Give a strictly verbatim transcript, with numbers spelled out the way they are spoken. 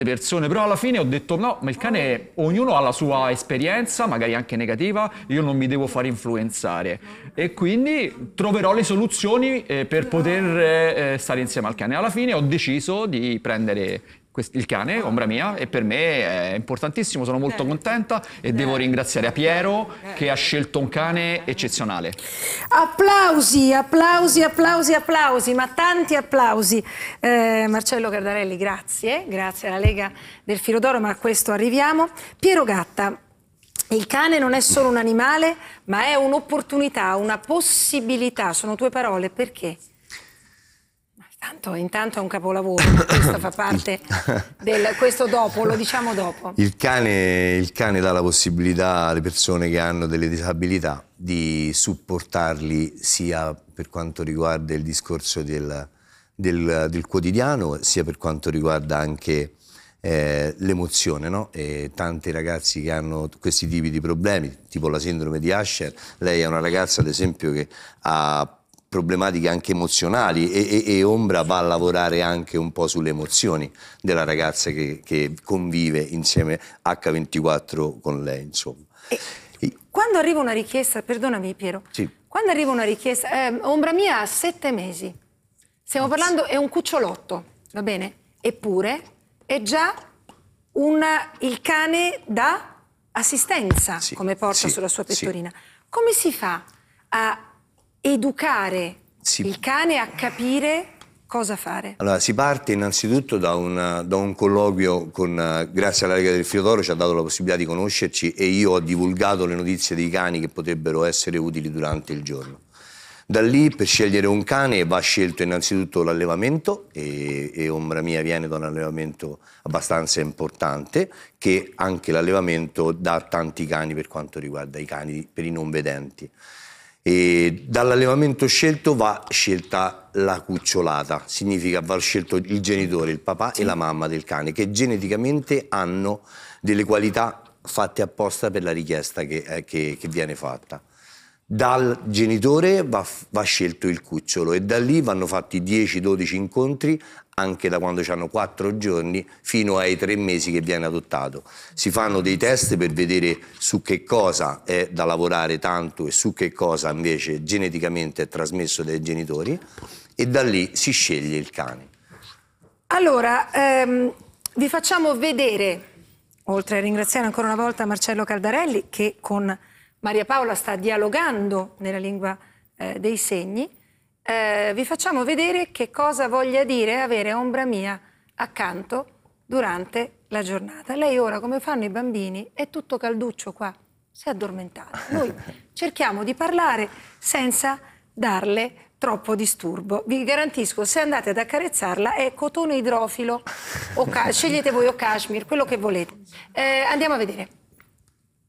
persone, però alla fine ho detto no, ma il cane, ognuno ha la sua esperienza, magari anche negativa, io non mi devo fare influenzare e quindi troverò le soluzioni eh, per poter eh, stare insieme al cane. Alla fine ho deciso di prendere quest- il cane, ombra mia, e per me è importantissimo, sono molto contenta e devo ringraziare a Piero che ha scelto un cane eccezionale. Applausi, applausi, applausi, applausi, ma tanti applausi. Eh, Marcello Cardarelli, grazie, grazie alla Lega del Filo d'Oro, ma a questo arriviamo. Piero Gatta, il cane non è solo un animale, ma è un'opportunità, una possibilità, sono tue parole, perché? Tanto, intanto è un capolavoro, questo fa parte del questo dopo, lo diciamo dopo. Il cane, il cane dà la possibilità alle persone che hanno delle disabilità di supportarli sia per quanto riguarda il discorso del, del, del quotidiano, sia per quanto riguarda anche eh, l'emozione, no? E tanti ragazzi che hanno questi tipi di problemi, tipo la sindrome di Usher, lei è una ragazza ad esempio che ha problematiche anche emozionali e, e, e Ombra va a lavorare anche un po' sulle emozioni della ragazza che, che convive insieme acca ventiquattro con lei, insomma. E quando arriva una richiesta, perdonami Piero, sì. quando arriva una richiesta, eh, Ombra mia ha sette mesi, stiamo parlando, è un cucciolotto, va bene? Eppure è già un, il cane da assistenza, sì, come porta sì, sulla sua pettorina. sì. Come si fa a educare sì. il cane a capire cosa fare? Allora, si parte innanzitutto da un, da un colloquio con, grazie alla Lega del Filo d'Oro ci ha dato la possibilità di conoscerci e io ho divulgato le notizie dei cani che potrebbero essere utili durante il giorno. Da lì per scegliere un cane va scelto innanzitutto l'allevamento e, e Ombra mia viene da un allevamento abbastanza importante, che anche l'allevamento dà tanti cani per quanto riguarda i cani per i non vedenti. E dall'allevamento scelto va scelta la cucciolata, significa va scelto il genitore, il papà sì. e la mamma del cane, che geneticamente hanno delle qualità fatte apposta per la richiesta che, eh, che, che viene fatta. Dal genitore va, va scelto il cucciolo e da lì vanno fatti dieci dodici incontri anche da quando hanno quattro giorni fino ai tre mesi che viene adottato. Si fanno dei test per vedere su che cosa è da lavorare tanto e su che cosa invece geneticamente è trasmesso dai genitori e da lì si sceglie il cane. Allora, ehm, vi facciamo vedere, oltre a ringraziare ancora una volta Marcello Cardarelli che con Maria Paola sta dialogando nella lingua eh, dei segni, eh, vi facciamo vedere che cosa voglia dire avere Ombra mia accanto durante la giornata. Lei ora, come fanno i bambini, è tutto calduccio qua, si è addormentata. Noi cerchiamo di parlare senza darle troppo disturbo. Vi garantisco, se andate ad accarezzarla è cotone idrofilo, o scegliete voi o cashmere, quello che volete. Eh, andiamo a vedere.